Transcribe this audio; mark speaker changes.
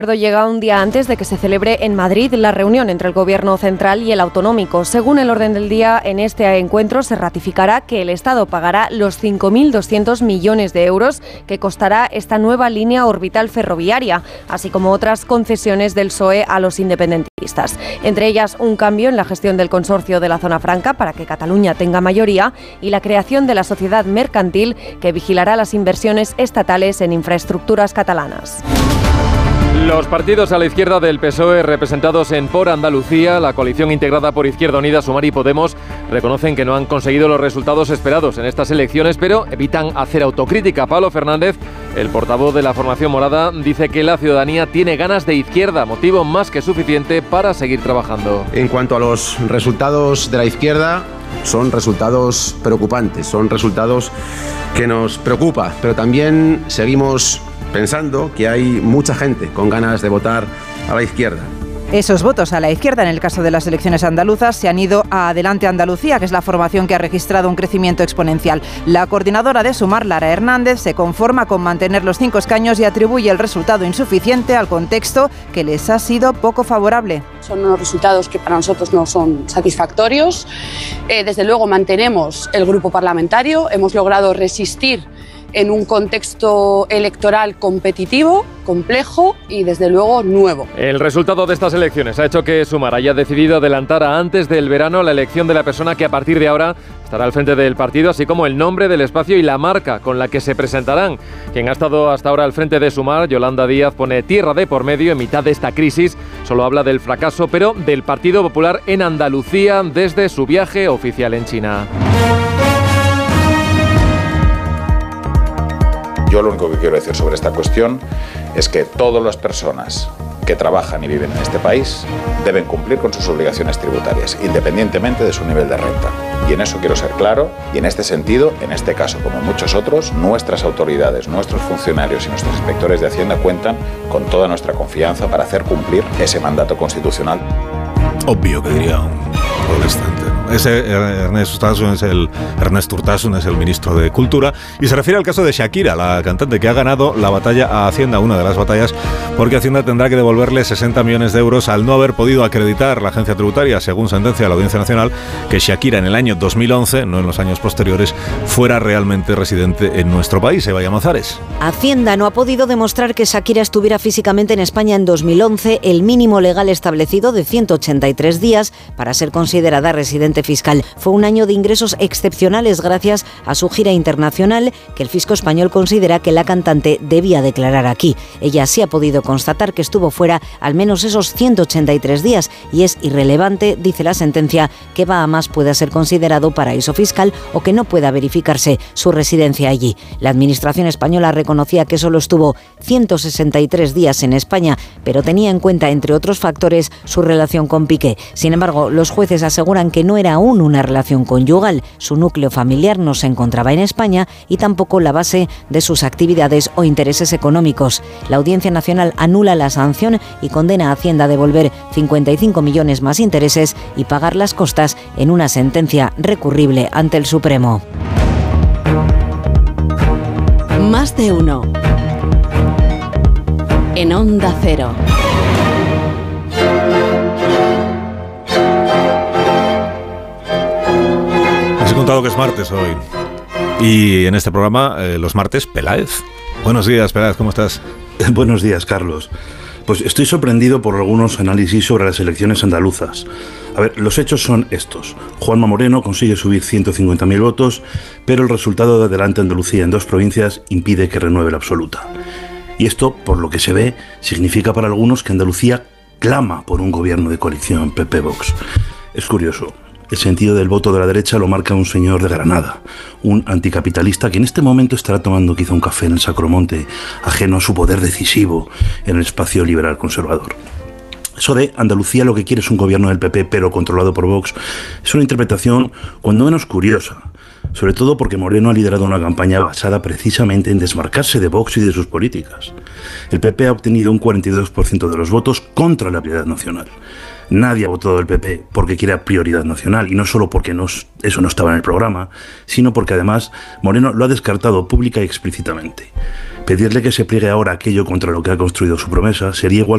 Speaker 1: Llega un día antes de que se celebre en Madrid la reunión entre el Gobierno central y el autonómico. Según el orden del día, en este encuentro se ratificará que el Estado pagará los 5.200 millones de euros que costará esta nueva línea orbital ferroviaria, así como otras concesiones del PSOE a los independentistas. Entre ellas, un cambio en la gestión del consorcio de la Zona Franca para que Cataluña tenga mayoría y la creación de la sociedad mercantil que vigilará las inversiones estatales en infraestructuras catalanas.
Speaker 2: Los partidos a la izquierda del PSOE representados en Por Andalucía, la coalición integrada por Izquierda Unida, Sumar y Podemos, reconocen que no han conseguido los resultados esperados en estas elecciones, pero evitan hacer autocrítica. Pablo Fernández, el portavoz de la formación morada, dice que la ciudadanía tiene ganas de izquierda, motivo más que suficiente para seguir trabajando.
Speaker 3: En cuanto a los resultados de la izquierda, son resultados preocupantes, son resultados que nos preocupa, pero también seguimos pensando que hay mucha gente con ganas de votar a la izquierda.
Speaker 4: Esos votos a la izquierda, en el caso de las elecciones andaluzas, se han ido a Adelante Andalucía, que es la formación que ha registrado un crecimiento exponencial. La coordinadora de Sumar, Lara Hernández, se conforma con mantener los 5 escaños y atribuye el resultado insuficiente al contexto que les ha sido poco favorable.
Speaker 5: Son unos resultados que para nosotros no son satisfactorios. Desde luego mantenemos el grupo parlamentario, hemos logrado resistir en un contexto electoral competitivo, complejo y desde luego nuevo.
Speaker 2: El resultado de estas elecciones ha hecho que Sumar haya decidido adelantar a antes del verano la elección de la persona que a partir de ahora estará al frente del partido, así como el nombre del espacio y la marca con la que se presentarán. Quien ha estado hasta ahora al frente de Sumar, Yolanda Díaz, pone tierra de por medio en mitad de esta crisis. Solo habla del fracaso, pero del Partido Popular en Andalucía desde su viaje oficial en China.
Speaker 6: Yo lo único que quiero decir sobre esta cuestión es que todas las personas que trabajan y viven en este país deben cumplir con sus obligaciones tributarias, independientemente de su nivel de renta. Y en eso quiero ser claro, y en este sentido, en este caso como en muchos otros, nuestras autoridades, nuestros funcionarios y nuestros inspectores de Hacienda cuentan con toda nuestra confianza para hacer cumplir ese mandato constitucional.
Speaker 7: Obvio, que diría un adolescente. Ese Ernest Urtasun es el ministro de Cultura y se refiere al caso de Shakira, la cantante que ha ganado la batalla a Hacienda, una de las batallas, porque Hacienda tendrá que devolverle 60 millones de euros al no haber podido acreditar la agencia tributaria, según sentencia de la Audiencia Nacional, que Shakira en el año 2011, no en los años posteriores, fuera realmente residente en nuestro país. Eva Llamazares.
Speaker 8: Hacienda no ha podido demostrar que Shakira estuviera físicamente en España en 2011, el mínimo legal establecido de 183 días para ser considerada residente fiscal. Fue un año de ingresos excepcionales gracias a su gira internacional que el fisco español considera que la cantante debía declarar aquí. Ella sí ha podido constatar que estuvo fuera al menos esos 183 días y es irrelevante, dice la sentencia, que Bahamas pueda ser considerado paraíso fiscal o que no pueda verificarse su residencia allí. La administración española reconocía que solo estuvo 163 días en España, pero tenía en cuenta, entre otros factores, su relación con Piqué. Sin embargo, los jueces aseguran que no era aún una relación conyugal. Su núcleo familiar no se encontraba en España y tampoco la base de sus actividades o intereses económicos. La Audiencia Nacional anula la sanción y condena a Hacienda a devolver 55 millones más intereses y pagar las costas en una sentencia recurrible ante el Supremo.
Speaker 9: Más de uno. En Onda Cero.
Speaker 7: Les he contado que es martes hoy. Y en este programa, los martes, Peláez. Buenos días, Peláez, ¿cómo estás?
Speaker 10: Buenos días, Carlos. Pues estoy sorprendido por algunos análisis sobre las elecciones andaluzas. A ver, los hechos son estos. Juanma Moreno consigue subir 150.000 votos, pero el resultado de Adelante Andalucía en 2 provincias impide que renueve la absoluta. Y esto, por lo que se ve, significa para algunos que Andalucía clama por un gobierno de coalición PP-Vox. Es curioso. El sentido del voto de la derecha lo marca un señor de Granada, un anticapitalista que en este momento estará tomando quizá un café en el Sacromonte, ajeno a su poder decisivo en el espacio liberal conservador. Eso de Andalucía lo que quiere es un gobierno del PP pero controlado por Vox es una interpretación cuando menos curiosa, sobre todo porque Moreno ha liderado una campaña basada precisamente en desmarcarse de Vox y de sus políticas. El PP ha obtenido un 42% de los votos contra la prioridad nacional. Nadie ha votado del PP porque quiera prioridad nacional, y no solo porque eso no estaba en el programa, sino porque además Moreno lo ha descartado pública y explícitamente. Pedirle que se pliegue ahora aquello contra lo que ha construido su promesa sería igual